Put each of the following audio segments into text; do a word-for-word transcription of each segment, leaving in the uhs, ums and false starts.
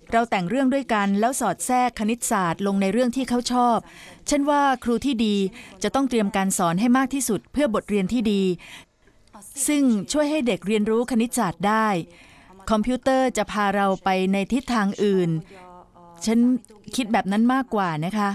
เราแต่งเรื่องด้วยกันแล้วสอดแทรกคณิตศาสตร์ลงในเรื่องที่เขาชอบฉันว่าครูที่ดีจะต้องเตรียมการสอนให้มากที่สุดเพื่อบทเรียนที่ดีซึ่งช่วยให้เด็กเรียนรู้คณิตศาสตร์ได้คอมพิวเตอร์จะพาเราไปในทิศทางอื่นฉันคิดแบบนั้นมากกว่านะคะ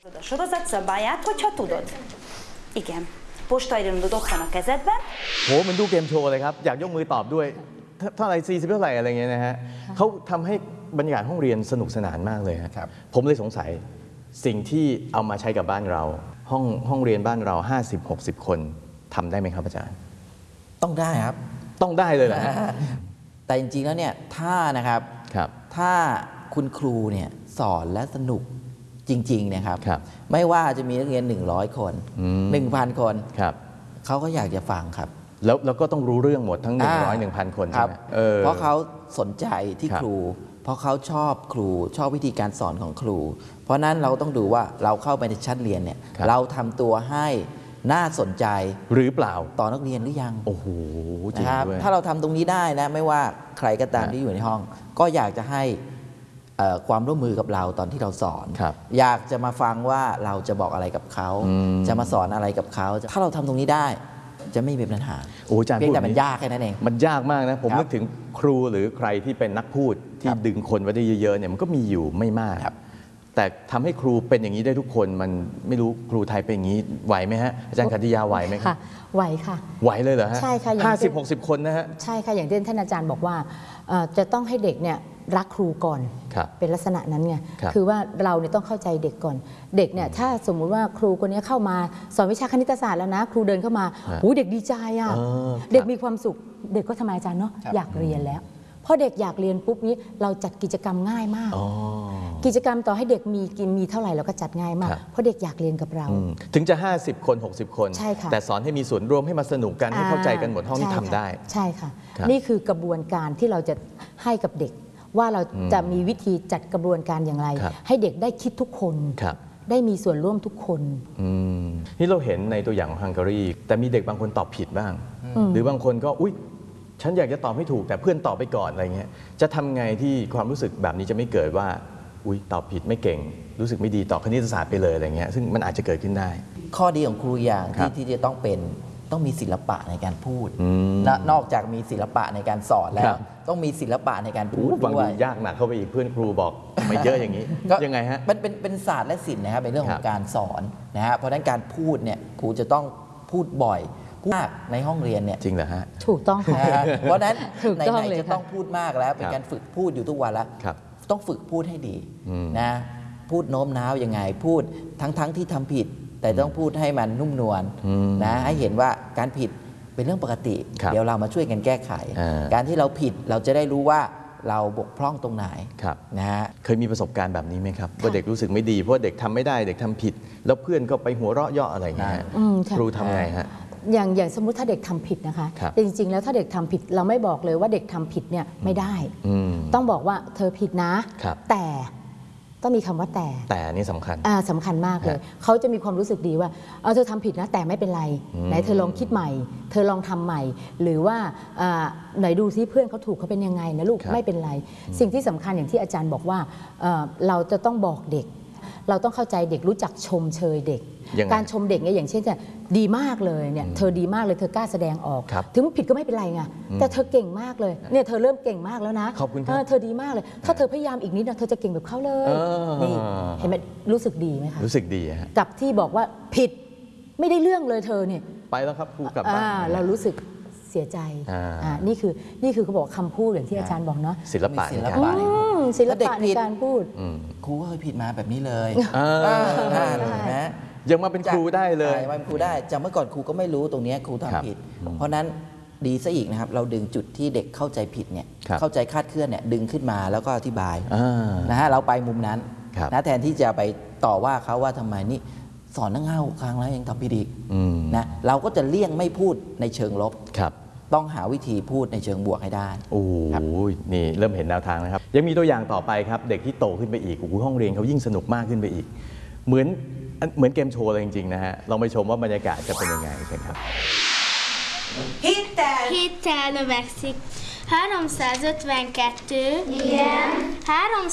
โหมันดูเกมโชว์เลยครับอยากยกมือตอบด้วยเท่าไหร่สี่สิบเท่าไหร่อะไรเงี้ยนะฮะเขาทำให้บรรยากาศห้องเรียนสนุกสนานมากเลยครับผมเลยสงสัยสิ่งที่เอามาใช้กับบ้านเราห้องห้องเรียนบ้านเรา ห้าสิบ หกสิบ คนทำได้ไหมครับอาจารย์ต้องได้ครับต้องได้เลยแหละแต่จริงๆแล้วเนี่ยถ้านะครับถ้าคุณครูเนี่ยสอนและสนุกจริงๆนะครับไม่ว่าจะมีนักเรียนหนึ่งร้อยคน หนึ่งพัน คนเขาก็อยากจะฟังครับแล้วเราก็ต้องรู้เรื่องหมดทั้งหนึ่งร้อย หนึ่งพัน คนครับเพราะเขาสนใจที่ครูเพราะเขาชอบครูชอบวิธีการสอนของครูเพราะนั้นเราต้องดูว่าเราเข้าไปในชั้นเรียนเนี่ยเราทำตัวให้น่าสนใจหรือเปล่าต่อนักเรียนหรือยังโอ้โหจริงด้วยถ้าเราทำตรงนี้ได้นะไม่ว่าใครก็ตามที่อยู่ในห้องก็อยากจะให้ความร่วมมือกับเราตอนที่เราสอนอยากจะมาฟังว่าเราจะบอกอะไรกับเขาจะมาสอนอะไรกับเขาถ้าเราทำตรงนี้ได้จะไม่มีปัญหาโอ้อาจารย์พูดแต่มันยากแค่นั้นเองมันยากมากนะผมนึกถึงครูหรือใครที่เป็นนักพูดที่ดึงคนไว้ได้เยอะๆเนี่ยมันก็มีอยู่ไม่มากแต่ทำให้ครูเป็นอย่างนี้ได้ทุกคนมันไม่รู้ครูไทยเป็นอย่างนี้ไหวไหมฮะอาจารย์ขัตติยาไหวไหมครับไหวค่ะไหวเลยเหรอฮะใช่ค่ะห้าสิบหกสิบคนนะฮะใช่ค่ะอย่างที่ท่านอาจารย์บอกว่าจะต้องให้เด็กเนี่ยรักครูก่อนเป็นลักษณะนั้นไงคือว่าเราเนี่ยต้องเข้าใจเด็กก่อนเด็กเนี่ยถ้าสมมุติว่าครูคนนี้เข้ามาสอนวิชาคณิตศาสตร์แล้วนะครูเดินเข้ามาโอ้เด็กดีใจอ่ะเด็กมีความสุขเด็กก็ทำไมอาจารย์เนาะอยากเรียนแล้วพอเด็กอยากเรียนปุ๊บนี้เราจัดกิจกรรมง่ายมากกิจกรรมต่อให้เด็กมีกินมีเท่าไหร่เราก็จัดง่ายมากเพราะเด็กอยากเรียนกับเราถึงจะห้าสิบคนหกสิบคนแต่สอนให้มีส่วนร่วมให้มาสนุกกันให้เข้าใจกันหมดห้องที่ทำได้ใช่ค่ะนี่คือกระบวนการที่เราจะให้กับเด็กว่าเราจะมีวิธีจัดกระบวนการอย่างไรให้เด็กได้คิดทุกคนได้มีส่วนร่วมทุกคนนี่เราเห็นในตัวอย่างของฮังการีแต่มีเด็กบางคนตอบผิดบ้างหรือบางคนก็อุ๊ยฉันอยากจะตอบให้ถูกแต่เพื่อนตอบไปก่อนอะไรเงี้ยจะทำไงที่ความรู้สึกแบบนี้จะไม่เกิดว่าอุ๊ยตอบผิดไม่เก่งรู้สึกไม่ดีต่อคณิตศาสตร์ไปเลยอะไรเงี้ยซึ่งมันอาจจะเกิดขึ้นได้ข้อดีของครูอย่างที่ที่จะต้องเป็นต้องมีศิลปะในการพูดนอกจากมีศิลปะในการสอนแล้วต้องมีศิลปะในการพูดด้วยยากหนักเข้าไปอีกเพื่อนครูบอกไม่เยอะอย่างนี้ยังไงฮะมันเป็นเป็นศาสตร์และศิลป์นะครับเป็นเรื่องของการสอนนะฮะเพราะฉะนั้นการพูดเนี่ยครูจะต้องพูดบ่อยพูดมากในห้องเรียนเนี่ยจริงเหรอฮะถูกต้องค่ะเพราะนั้นไหนๆจะต้องพูดมากแล้วเป็นการฝึกพูดอยู่ทุกวันแล้วต้องฝึกพูดให้ดีนะพูดโน้มน้าวยังไงพูดทั้งๆที่ทำผิดแต่ต้องพูดให้มันนุ่มนวลนะให้เห็นว่าการผิดเป็นเรื่องปกติเดี๋ยวเรามาช่วยกันแก้ไขการที่เราผิดเราจะได้รู้ว่าเราบกพร่องตรงไหนนะฮะเคยมีประสบการณ์แบบนี้ไหมครับว่าเด็กรู้สึกไม่ดีเพราะเด็กทำไม่ได้เด็กทำผิดแล้วเพื่อนก็ไปหัวเราะเยาะอะไรเงี้ยครูทำไงฮะอย่างอย่างสมมุติถ้าเด็กทำผิดนะคะแต่จริงๆแล้วถ้าเด็กทำผิดเราไม่บอกเลยว่าเด็กทำผิดเนี่ยไม่ได้ต้องบอกว่าเธอผิดนะแต่ต้องมีคำว่าแต่แต่นี่สำคัญอ่าสำคัญมากเลยเขาจะมีความรู้สึกดีว่าเออเธอทำผิดนะแต่ไม่เป็นไรไหนเธอลองคิดใหม่เธอลองทำใหม่หรือว่าไหนดูซิเพื่อนเขาถูกเขาเป็นยังไงนะลูกไม่เป็นไรสิ่งที่สำคัญอย่างที่อาจารย์บอกว่าเราจะต้องบอกเด็กเราต้องเข้าใจเด็กรู้จักชมเชยเด็กการชมเด็กเนี่ยอย่างเช่นจะดีมากเลยเนี่ยเธอดีมากเลยเธอกล้าแสดงออกถึงผิดก็ไม่เป็นไรไงแต่เธอเก่งมากเลยเนี่ยเธอเริ่มเก่งมากแล้วนะขอบคุณครับเธอดีมากเลยถ้าเธอพยายามอีกนิดนะเธอจะเก่งแบบเขาเลยนี่เห็นไหมรู้สึกดีไหมคะรู้สึกดีฮะกับที่บอกว่าผิดไม่ได้เรื่องเลยเธอเนี่ยไปแล้วครับครูกลับบ้านเรารู้สึกเสียใจนี่คือนี่คือเขาบอกคำพูดอย่างที่อาจารย์บอกเนาะศิลปะศิลปะศิลปะในการพูดครูก็เคยผิดมาแบบนี้เลยนะยังมาเป็นครูได้เลยมาเป็นครูได้จากเมื่อก่อนครูก็ไม่รู้ตรงนี้ครูทำผิดเพราะนั้นดีซะอีกนะครับเราดึงจุดที่เด็กเข้าใจผิดเนี่ยเข้าใจคาดเคลื่อนเนี่ยดึงขึ้นมาแล้วก็อธิบายนะฮะเราไปมุมนั้นนะแทนที่จะไปต่อว่าเขาว่าทำไมนี่สอนตั้งห้าหกครั้งแล้วยังทำผิดอีกนะเราก็จะเลี่ยงไม่พูดในเชิงลบต้องหาวิธีพูดในเชิงบวกให้ได้โอ้ยนี่เริ่มเห็นแนวทางนะครับยังมีตัวอย่างต่อไปครับเด็กที่โตขึ้นไปอีกห้องเรียนเขายิ่งสนุกมากขึ้นไปอีกเหมือนเหมือนเกมโชว์เลยจริงๆนะฮะลองไปชมว่าบรรยากาศจะเป็นยังไงเช่นครับ Héttel Héttel növekszik. háromszázötvenkettő Igen.